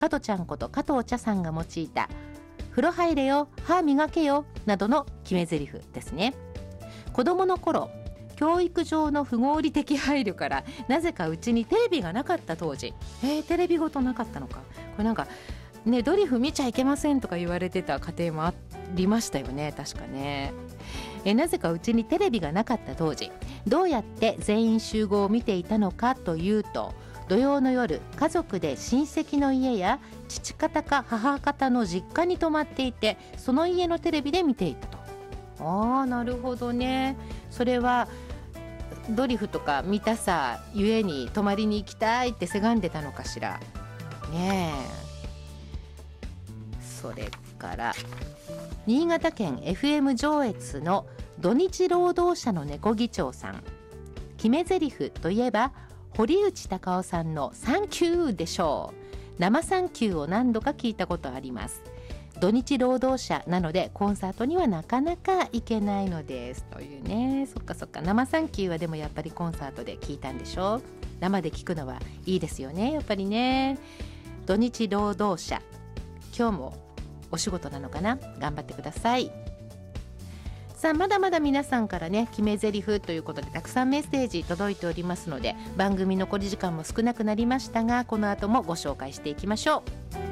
加トちゃんこと加藤茶さんが用いた風呂入れよ、歯磨けよなどの決め台詞ですね。子供の頃、教育上の不合理的配慮からなぜかうちにテレビがなかった当時、テレビごとなかったのか、これなんかね、ドリフ見ちゃいけませんとか言われてた家庭もありましたよね、確かね。なぜかうちにテレビがなかった当時、どうやって全員集合を見ていたのかというと、土曜の夜、家族で親戚の家や父方か母方の実家に泊まっていて、その家のテレビで見ていたと。なるほどね。それはドリフとか見たさゆえに泊まりに行きたいってせがんでたのかしらね。それから新潟県 FM 上越の土日労働者の猫議長さん、決め台詞といえば堀内孝雄さんのサンキューでしょう。生サンキューを何度か聞いたことあります。土日労働者なのでコンサートにはなかなか行けないのですというね。そっかそっか、生サンキューはでもやっぱりコンサートで聞いたんでしょ。生で聞くのはいいですよね、やっぱりね。土日労働者、今日もお仕事なのかな、頑張ってください。さあ、まだまだ皆さんからね、決め台詞ということでたくさんメッセージ届いておりますので、番組残り時間も少なくなりましたが、この後もご紹介していきましょう。